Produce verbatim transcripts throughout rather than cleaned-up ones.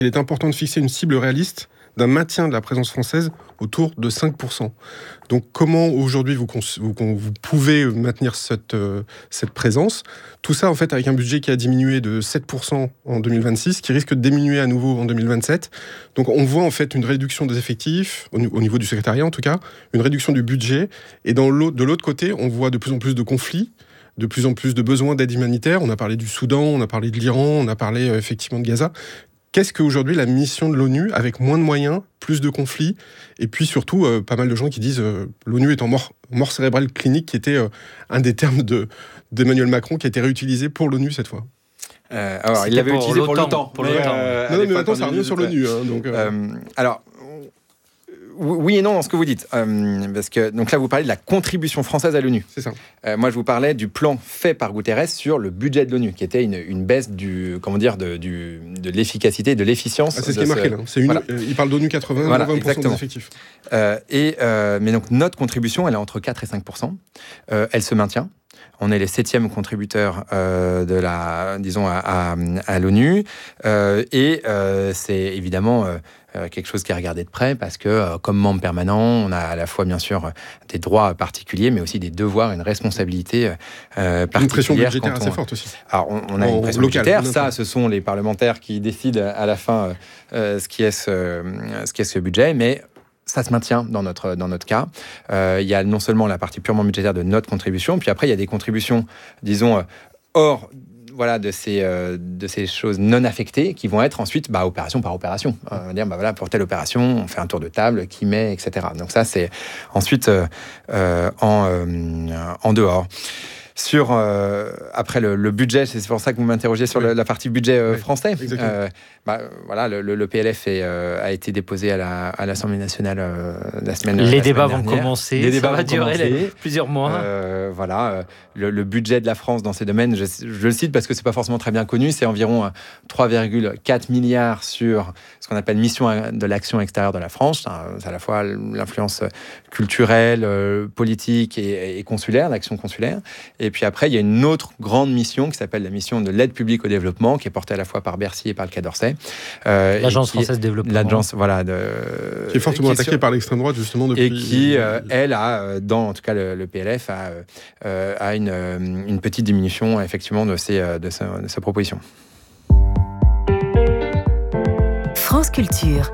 Il est important de fixer une cible réaliste d'un maintien de la présence française autour de cinq pour cent. Donc comment aujourd'hui vous, cons- vous, vous pouvez maintenir cette, euh, cette présence ? Tout ça en fait avec un budget qui a diminué de sept pour cent en deux mille vingt-six, qui risque de diminuer à nouveau en deux mille vingt-sept. Donc on voit en fait une réduction des effectifs, au, au niveau du secrétariat en tout cas, une réduction du budget, et dans l'autre, de l'autre côté, on voit de plus en plus de conflits, de plus en plus de besoins d'aide humanitaire. On a parlé du Soudan, on a parlé de l'Iran, on a parlé euh, effectivement de Gaza. Qu'est-ce qu'aujourd'hui la mission de l'ONU, avec moins de moyens, plus de conflits, et puis surtout euh, pas mal de gens qui disent euh, l'ONU est en mort, mort cérébrale clinique, qui était euh, un des termes de, d'Emmanuel Macron, qui a été réutilisé pour l'ONU cette fois. Euh, alors, il l'avait utilisé pour l'OTAN. Pour l'OTAN. Euh, non, non, mais maintenant ça revient sur l'ONU. Hein, donc, euh... Euh, alors, oui et non dans ce que vous dites. Euh, parce que, donc là, vous parlez de la contribution française à l'ONU. C'est ça. Euh, moi, je vous parlais du plan fait par Guterres sur le budget de l'ONU, qui était une, une baisse du, comment dire, de, du, de l'efficacité, de l'efficience. Ah, c'est ce qui est marqué ce... là. C'est une, voilà. euh, il parle d'ONU quatre-vingts, voilà, vingt pour cent des effectifs. Euh, et, euh, mais donc, notre contribution, elle est entre quatre et cinq pour cent. Euh, elle se maintient. On est les septièmes contributeurs euh, de la, disons, à, à, à l'ONU. Euh, et euh, c'est évidemment euh, quelque chose qui est regardé de près parce que, euh, comme membre permanent, on a à la fois, bien sûr, des droits particuliers, mais aussi des devoirs, une responsabilité euh, particulière. Une pression budgétaire on... assez forte aussi. Alors, on, on a en une pression local, budgétaire. Ça, ce sont les parlementaires qui décident à la fin euh, ce, qui est ce, ce qui est ce budget, mais ça se maintient dans notre, dans notre cas. Euh, il y a non seulement la partie purement budgétaire de notre contribution, puis après, il y a des contributions, disons, euh, hors voilà, de, ces, euh, de ces choses non affectées qui vont être ensuite bah, opération par opération. Euh, on va dire, bah, voilà, pour telle opération, on fait un tour de table, qui met, et cetera. Donc ça, c'est ensuite euh, euh, en, euh, en dehors. Sur, euh, après, le, le budget, c'est pour ça que vous m'interrogez sur oui. le, la partie budget euh, oui, français. Euh, bah, voilà, le, le P L F est, euh, a été déposé à, la, à l'Assemblée nationale euh, la semaine dernière. Les la débats semaine vont commencer, les débats ça va vont durer commencer. Les, plusieurs mois. Euh, voilà, euh, le, le budget de la France dans ces domaines, je, je le cite parce que c'est pas forcément très bien connu, c'est environ euh, trois virgule quatre milliards sur ce qu'on appelle mission de l'action extérieure de la France. C'est à la fois l'influence culturelle, euh, politique et, et consulaire, l'action consulaire. Et puis après, il y a une autre grande mission qui s'appelle la mission de l'aide publique au développement, qui est portée à la fois par Bercy et par le Quai d'Orsay. Euh, L'Agence française de développement. L'agence, voilà. De, qui est fortement qui est attaquée sur, par l'extrême droite, justement, depuis... Et qui, euh, elle, a, dans en tout cas le, le P L F, a, euh, a une, une petite diminution, effectivement, de ses, de sa, de sa proposition. France Culture.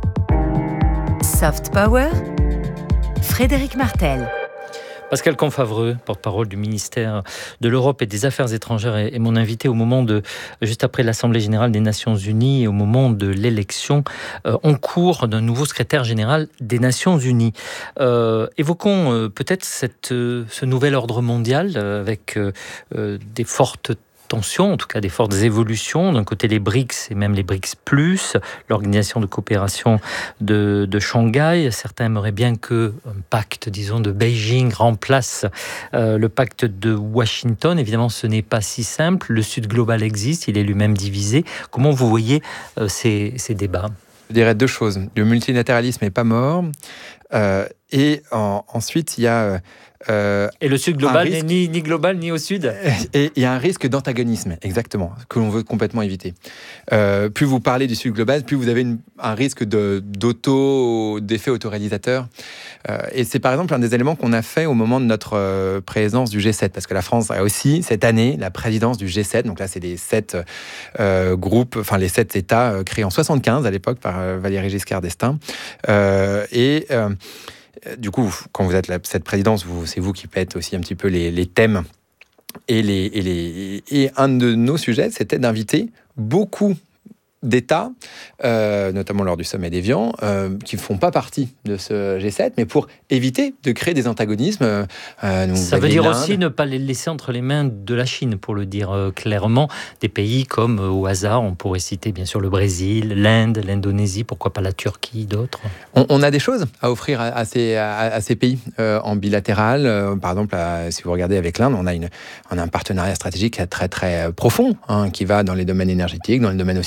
Soft Power. Frédéric Martel. Pascal Confavreux, porte-parole du ministère de l'Europe et des Affaires étrangères, est mon invité au moment de, juste après l'Assemblée générale des Nations Unies et au moment de l'élection euh, en cours d'un nouveau secrétaire général des Nations Unies. Euh, évoquons euh, peut-être cette, euh, ce nouvel ordre mondial euh, avec euh, euh, des fortes tensions, en tout cas des fortes évolutions. D'un côté, les BRICS et même les BRICS plus, l'organisation de coopération de, de Shanghai. Certains aimeraient bien que un pacte, disons, de Beijing remplace euh, le pacte de Washington. Évidemment, ce n'est pas si simple. Le Sud global existe, il est lui-même divisé. Comment vous voyez euh, ces, ces débats ? Je dirais deux choses. Le multilatéralisme n'est pas mort. Euh, et en, ensuite, il y a... Euh, et le Sud global n'est ni, ni global ni au Sud. Et il y a un risque d'antagonisme, exactement, que l'on veut complètement éviter. Euh, plus vous parlez du Sud global, plus vous avez une, un risque de, d'auto, d'effet autoréalisateur. Euh, et c'est par exemple un des éléments qu'on a fait au moment de notre euh, présidence du G sept, parce que la France a aussi, cette année, la présidence du G sept. Donc là, c'est les sept euh, groupes, enfin les sept États euh, créés en soixante-quinze à l'époque par euh, Valéry Giscard d'Estaing. Euh, et... Euh, Du coup, quand vous êtes la, cette présidence, vous, c'est vous qui faites aussi un petit peu les, les thèmes. Et, les, et, les, et un de nos sujets, c'était d'inviter beaucoup d'États, euh, notamment lors du sommet d'Évian, euh, qui ne font pas partie de ce G sept, mais pour éviter de créer des antagonismes. Euh, donc Ça veut dire l'Inde. Aussi ne pas les laisser entre les mains de la Chine, pour le dire euh, clairement. Des pays comme, euh, au hasard, on pourrait citer bien sûr le Brésil, l'Inde, l'Indonésie, pourquoi pas la Turquie, d'autres. On, on a des choses à offrir à, à, ces, à, à ces pays euh, en bilatéral. Euh, par exemple, à, si vous regardez avec l'Inde, on a, une, on a un partenariat stratégique très très profond, hein, qui va dans les domaines énergétiques, dans le domaine aussi de la défense,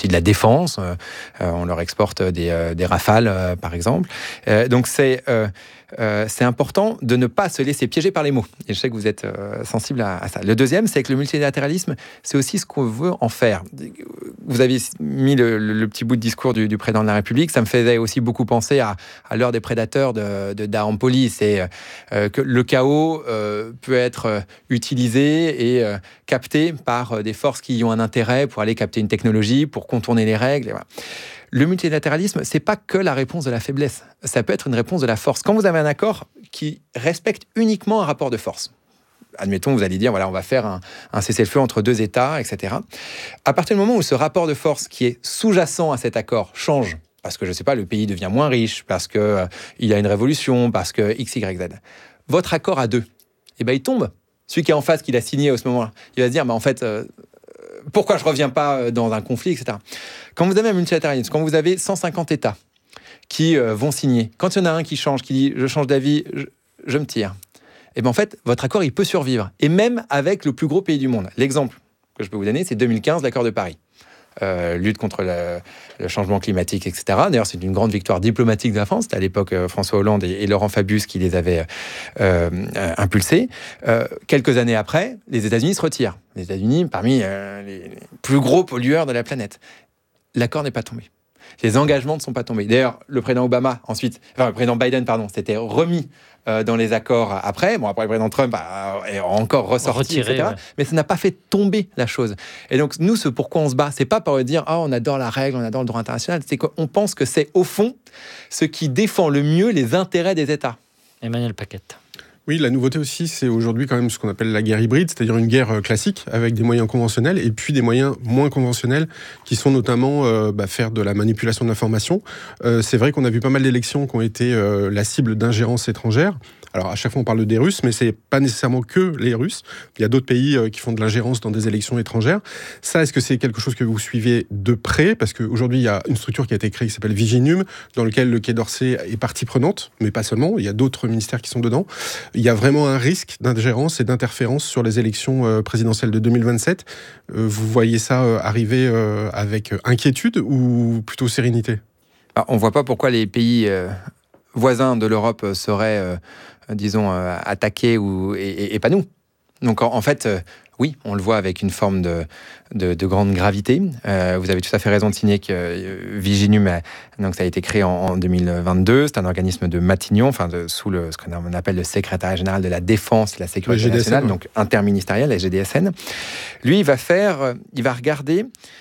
défense. Euh, on leur exporte des, euh, des Rafales, euh, par exemple. Euh, donc c'est euh, euh, c'est important de ne pas se laisser piéger par les mots. Et je sais que vous êtes euh, sensible à, à ça. Le deuxième, c'est que le multilatéralisme, c'est aussi ce qu'on veut en faire. Vous avez mis le, le, le petit bout de discours du, du président de la République. Ça me faisait aussi beaucoup penser à, à l'heure des prédateurs de, de Dahampoli. C'est euh, que le chaos euh, peut être utilisé et euh, capté par des forces qui y ont un intérêt pour aller capter une technologie, pour contourner les règles. Et voilà. Le multilatéralisme, c'est pas que la réponse de la faiblesse. Ça peut être une réponse de la force. Quand vous avez un accord qui respecte uniquement un rapport de force, admettons, vous allez dire, voilà, on va faire un, un cessez-le-feu entre deux États, et cetera. À partir du moment où ce rapport de force qui est sous-jacent à cet accord change, parce que, je ne sais pas, le pays devient moins riche, parce qu'il euh, y a une révolution, parce que X, Y, Z, votre accord à deux, eh ben, il tombe. Celui qui est en face, qui l'a signé à ce moment-là, il va se dire, bah, en fait, euh, pourquoi je ne reviens pas dans un conflit, et cetera. Quand vous avez un multilatéralisme, quand vous avez cent cinquante États qui euh, vont signer, quand il y en a un qui change, qui dit, je change d'avis, je, je me tire, et bien en fait, votre accord, il peut survivre. Et même avec le plus gros pays du monde. L'exemple que je peux vous donner, c'est deux mille quinze, l'accord de Paris. Euh, lutte contre le, le changement climatique, et cetera. D'ailleurs, c'est une grande victoire diplomatique de la France. C'était à l'époque euh, François Hollande et, et Laurent Fabius qui les avaient euh, euh, impulsés. Euh, quelques années après, les États-Unis se retirent. Les États-Unis, parmi euh, les, les plus gros pollueurs de la planète. L'accord n'est pas tombé. Les engagements ne sont pas tombés. D'ailleurs, le président Obama, ensuite, enfin, le président Biden, pardon, s'était remis euh, dans les accords après. Bon, après, le président Trump a, a encore ressorti, Retiré, et cetera. Ouais. Mais ça n'a pas fait tomber la chose. Et donc, nous, ce pourquoi on se bat, c'est pas pour dire « Ah, oh, on adore la règle, on adore le droit international ». C'est qu'on pense que c'est, au fond, ce qui défend le mieux les intérêts des États. Emmanuel Paquette. Oui, la nouveauté aussi, c'est aujourd'hui quand même ce qu'on appelle la guerre hybride, c'est-à-dire une guerre classique avec des moyens conventionnels et puis des moyens moins conventionnels qui sont notamment euh, bah, faire de la manipulation de l'information. Euh, c'est vrai qu'on a vu pas mal d'élections qui ont été euh, la cible d'ingérences étrangères. Alors, à chaque fois, on parle des Russes, mais c'est pas nécessairement que les Russes. Il y a d'autres pays euh, qui font de l'ingérence dans des élections étrangères. Ça, est-ce que c'est quelque chose que vous suivez de près ? Parce qu'aujourd'hui, il y a une structure qui a été créée qui s'appelle Viginum, dans laquelle le Quai d'Orsay est partie prenante, mais pas seulement. Il y a d'autres ministères qui sont dedans. Il y a vraiment un risque d'ingérence et d'interférence sur les élections euh, présidentielles de deux mille vingt-sept. Euh, vous voyez ça euh, arriver euh, avec inquiétude ou plutôt sérénité ? Alors, on ne voit pas pourquoi les pays euh, voisins de l'Europe seraient... Euh, disons, euh, attaqués ou, et, et, et pas nous. Donc, en, en fait, euh, oui, on le voit avec une forme de, de, de grande gravité. Euh, vous avez tout à fait raison de signer que euh, Viginum, a, donc ça a été créé en, en deux mille vingt-deux. C'est un organisme de Matignon, enfin, de, sous le, ce qu'on appelle le secrétariat général de la défense et de la sécurité nationale, ouais. Donc interministériel, la G D S N. Lui, il va faire, il va regarder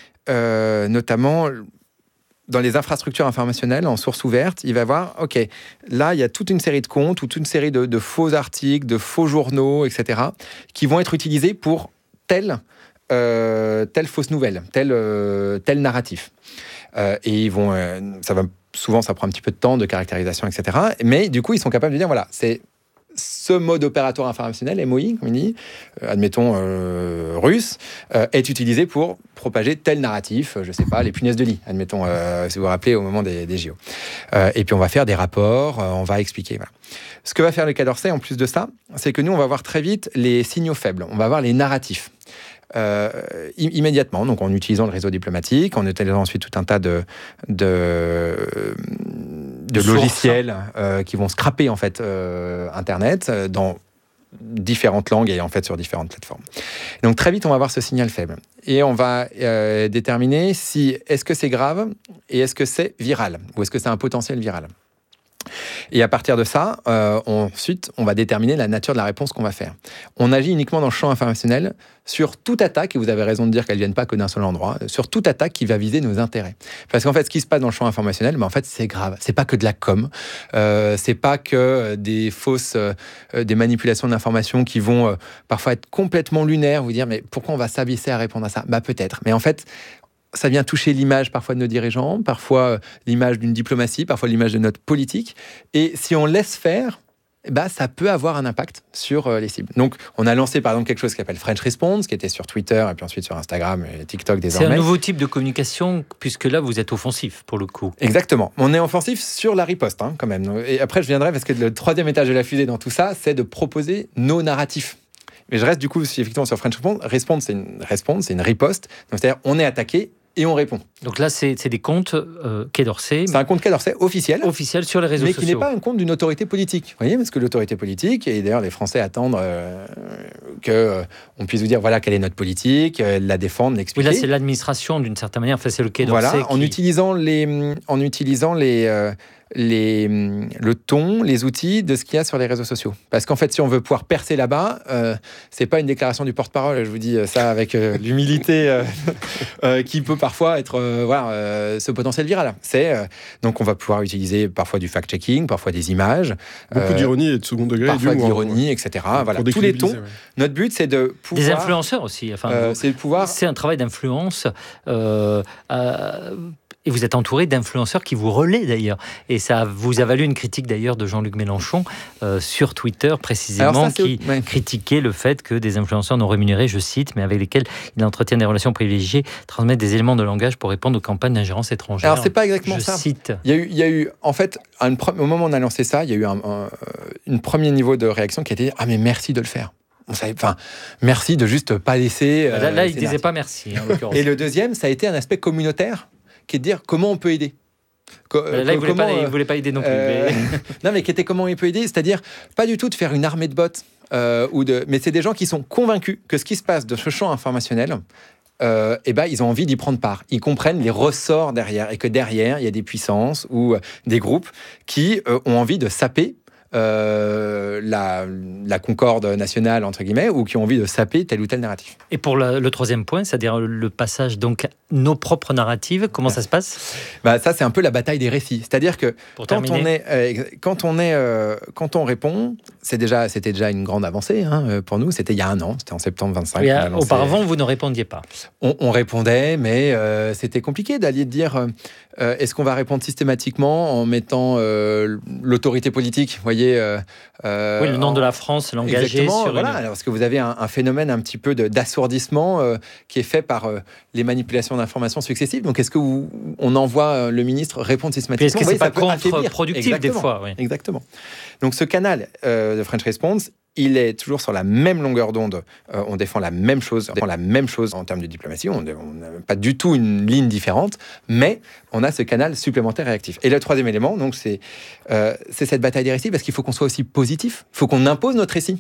euh, notamment... dans les infrastructures informationnelles, en source ouverte, il va voir, OK, là, il y a toute une série de comptes ou toute une série de, de faux articles, de faux journaux, et cetera, qui vont être utilisés pour telle, euh, telle fausse nouvelle, tel, euh, tel narratif. Euh, et ils vont... Euh, ça va, souvent, ça prend un petit peu de temps, de caractérisation, et cetera. Mais du coup, ils sont capables de dire, voilà, c'est... ce mode opératoire informationnel, M O I, comme on dit, euh, admettons euh, russe, euh, est utilisé pour propager tel narratif, je ne sais pas, les punaises de lit, admettons, euh, si vous vous rappelez, au moment des, des J O. Euh, et puis on va faire des rapports, euh, on va expliquer. Voilà. Ce que va faire le Quai d'Orsay, en plus de ça, c'est que nous, on va voir très vite les signaux faibles, on va voir les narratifs. Euh, immédiatement, donc en utilisant le réseau diplomatique, en utilisant ensuite tout un tas de, de, de logiciels euh, qui vont scraper en fait euh, Internet euh, dans différentes langues et en fait sur différentes plateformes. Donc très vite, on va avoir ce signal faible et on va euh, déterminer si est-ce que c'est grave et est-ce que c'est viral ou est-ce que c'est un potentiel viral. Et à partir de ça, euh, on, ensuite, on va déterminer la nature de la réponse qu'on va faire. On agit uniquement dans le champ informationnel sur toute attaque, et vous avez raison de dire qu'elle ne vienne pas que d'un seul endroit, sur toute attaque qui va viser nos intérêts. Parce qu'en fait, ce qui se passe dans le champ informationnel, ben en fait, c'est grave. C'est pas que de la com, euh, c'est pas que des fausses, euh, des manipulations d'informations qui vont euh, parfois être complètement lunaires, vous dire, mais pourquoi on va s'abaisser à répondre à ça ? Bah peut-être. Mais en fait, ça vient toucher l'image parfois de nos dirigeants, parfois l'image d'une diplomatie, parfois l'image de notre politique. Et si on laisse faire, bah, ça peut avoir un impact sur les cibles. Donc, on a lancé par exemple quelque chose qui s'appelle French Response, qui était sur Twitter et puis ensuite sur Instagram et TikTok désormais. C'est un nouveau type de communication, puisque là, vous êtes offensif pour le coup. Exactement. On est offensif sur la riposte, hein, quand même. Et après, je viendrai parce que le troisième étage de la fusée dans tout ça, c'est de proposer nos narratifs. Mais je reste du coup effectivement sur French Response. Response, c'est une response, c'est une riposte. Donc, c'est-à-dire, on est attaqué. et on répond. Donc là, c'est, c'est des comptes euh, Quai d'Orsay. C'est un compte Quai d'Orsay officiel. Officiel sur les réseaux mais sociaux. Mais qui n'est pas un compte d'une autorité politique. Vous voyez, parce que l'autorité politique, et d'ailleurs les Français attendent euh, qu'on euh, puisse vous dire voilà quelle est notre politique, euh, la défendre, l'expliquer. Oui, là, c'est l'administration d'une certaine manière. Enfin, c'est le Quai d'Orsay. Voilà, qui... en utilisant les, en utilisant les, euh, les, le ton, les outils de ce qu'il y a sur les réseaux sociaux. Parce qu'en fait, si on veut pouvoir percer là-bas, euh, c'est pas une déclaration du porte-parole. Je vous dis ça avec euh, l'humilité euh, euh, qui peut parfois être euh, voilà, euh, ce potentiel viral. C'est euh, donc on va pouvoir utiliser parfois du fact-checking, parfois des images, beaucoup euh, d'ironie et de second degré, parfois et d'ironie, et cetera. Voilà, tous les tons. Ouais. Notre but, c'est de pouvoir des influenceurs aussi. Enfin, euh, c'est de pouvoir. C'est un travail d'influence. Euh, euh, Et vous êtes entouré d'influenceurs qui vous relaient d'ailleurs. Et ça vous a valu une critique d'ailleurs de Jean-Luc Mélenchon euh, sur Twitter précisément, ça, qui ouais. critiquait le fait que des influenceurs non rémunérés, je cite, mais avec lesquels il entretient des relations privilégiées, transmettent des éléments de langage pour répondre aux campagnes d'ingérence étrangère. Alors c'est pas exactement je ça. Cite. Il y a eu, il y a eu en fait, un, au moment où on a lancé ça, il y a eu un, un, un premier niveau de réaction qui a été ah mais merci de le faire. On savait, enfin, merci de juste pas laisser. Là, là euh, il disait pas merci. En l'occurrence. Et le deuxième, ça a été un aspect communautaire, qui est de dire comment on peut aider. Co- là, il ne voulait, euh, voulait pas aider non plus. Euh, mais... non, mais qui était comment il peut aider, c'est-à-dire pas du tout de faire une armée de bots, euh, ou de, mais c'est des gens qui sont convaincus que ce qui se passe de ce champ informationnel, euh, eh ben, ils ont envie d'y prendre part. Ils comprennent les ressorts derrière, et que derrière, il y a des puissances ou des groupes qui euh, ont envie de saper Euh, la, la concorde nationale, entre guillemets, ou qui ont envie de saper tel ou tel narratif. Et pour la, le troisième point, c'est-à-dire le passage, donc, nos propres narratives, comment ça se passe ? Bah, ça, c'est un peu la bataille des récits. C'est-à-dire que pour quand terminer. on, est, euh, quand, on est, euh, quand on répond, c'est déjà, c'était déjà une grande avancée hein, pour nous. C'était il y a un an, c'était en septembre vingt-cinq. Oui, on lancé... Auparavant, vous ne répondiez pas. On, on répondait, mais euh, c'était compliqué d'aller dire euh, est-ce qu'on va répondre systématiquement en mettant euh, l'autorité politique, vous voyez Euh, euh, oui, le nom en... de la France, l'engager sur voilà, une... alors, parce que vous avez un, un phénomène un petit peu de, d'assourdissement euh, qui est fait par euh, les manipulations d'informations successives. Donc, est-ce que vous, on envoie euh, le ministre répondre systématiquement ? Est-ce que c'est pas contre-productif des fois oui. Exactement. Donc, ce canal euh, de French Response, il est toujours sur la même longueur d'onde. Euh, on défend la même chose, on défend la même chose en termes de diplomatie. On n'a pas du tout une ligne différente, mais on a ce canal supplémentaire et actif. Et le troisième élément, donc, c'est, euh, c'est cette bataille des récits, parce qu'il faut qu'on soit aussi positif. Il faut qu'on impose notre récit.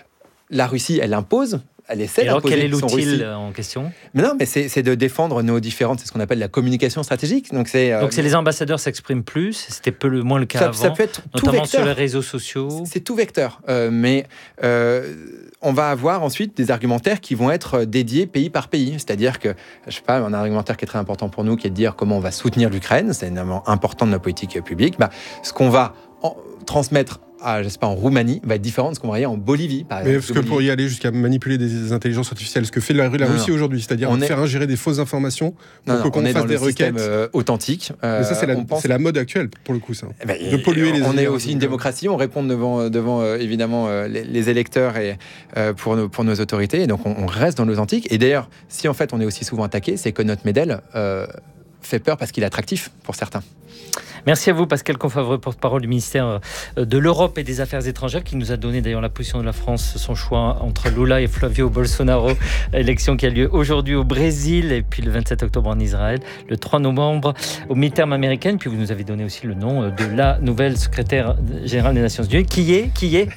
La Russie, elle impose. Elle essaie et alors, d'imposer quel est l'outil son récit. En question ? Mais non, mais c'est, c'est de défendre nos différentes, c'est ce qu'on appelle la communication stratégique. Donc, c'est, euh, Donc c'est les ambassadeurs s'expriment plus, c'était peu le, moins le cas ça, avant, ça peut être tout notamment vecteur. Sur les réseaux sociaux. C'est, c'est tout vecteur, euh, mais euh, on va avoir ensuite des argumentaires qui vont être dédiés pays par pays. C'est-à-dire que, je sais pas, on a un argumentaire qui est très important pour nous, qui est de dire comment on va soutenir l'Ukraine. C'est énormément important de notre politique publique. Bah, ce qu'on va en, transmettre à, je sais pas, en Roumanie va être différent de ce qu'on voyait en Bolivie, par exemple. Mais est-ce que pour y aller jusqu'à manipuler des intelligences artificielles, ce que fait la, la Russie non. aujourd'hui, c'est-à-dire on faire est... ingérer des fausses informations pour non, non, qu'on on est fasse dans des le requêtes euh, authentique. Euh, Mais ça, c'est la, pense... c'est la mode actuelle, pour le coup, ça. Eh ben, de polluer les On est aussi une démocratie, on répond devant, devant euh, évidemment, euh, les, les électeurs et, euh, pour, nos, pour nos autorités. Et donc, on, on reste dans l'authentique. Et d'ailleurs, si en fait, on est aussi souvent attaqué, c'est que notre modèle euh, fait peur parce qu'il est attractif pour certains. Merci à vous, Pascal Confavreux, porte-parole du ministère de l'Europe et des Affaires étrangères, qui nous a donné d'ailleurs la position de la France, son choix entre Lula et Flavio Bolsonaro, élection qui a lieu aujourd'hui au Brésil et puis le vingt-sept octobre en Israël, le trois novembre au midterm américaine. Puis vous nous avez donné aussi le nom de la nouvelle secrétaire générale des Nations Unies, qui est, qui est.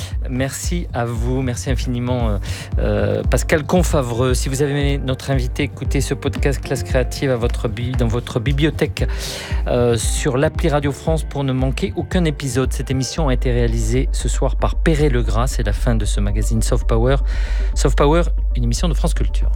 Merci à vous, merci infiniment, euh, Pascal Confavreux. Si vous avez aimé notre invité, écoutez ce podcast Classe Créative à votre bi- dans votre bibliothèque euh, sur l'appli Radio France pour ne manquer aucun épisode. Cette émission a été réalisée ce soir par Perret Legras. C'est la fin de ce magazine Soft Power. Soft Power, une émission de France Culture.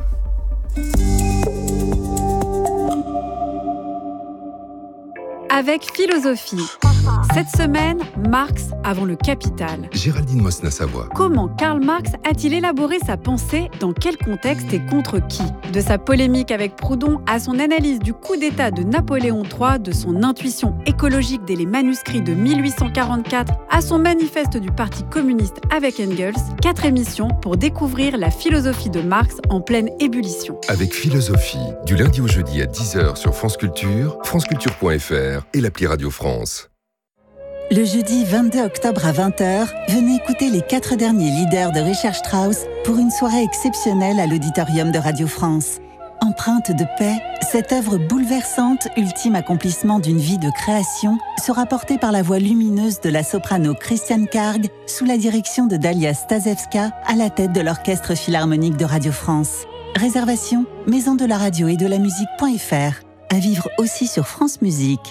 Avec philosophie. Cette semaine, Marx avant le Capital. Géraldine Mosna-Savoie. Comment Karl Marx a-t-il élaboré sa pensée, dans quel contexte et contre qui ? De sa polémique avec Proudhon à son analyse du coup d'État de Napoléon trois, de son intuition écologique dès les manuscrits de mille huit cent quarante-quatre à son manifeste du Parti communiste avec Engels, quatre émissions pour découvrir la philosophie de Marx en pleine ébullition. Avec philosophie, du lundi au jeudi à dix heures sur France Culture, franceculture point f r et l'appli Radio France. Le jeudi vingt-deux octobre à vingt heures, venez écouter les quatre derniers leaders de Richard Strauss pour une soirée exceptionnelle à l'auditorium de Radio France. Empreinte de paix, cette œuvre bouleversante, ultime accomplissement d'une vie de création, sera portée par la voix lumineuse de la soprano Christiane Karg, sous la direction de Dalia Stasevska, à la tête de l'Orchestre Philharmonique de Radio France. Réservation, maison de la radio et de la musique.fr. À vivre aussi sur France Musique.